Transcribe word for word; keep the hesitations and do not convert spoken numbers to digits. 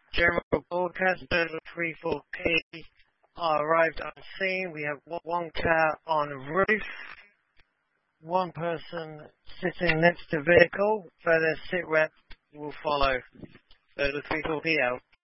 General broadcaster, the three four K arrived on scene. We have one car on roof, one person sitting next to vehicle. Further sit rep will follow. So the three four K out.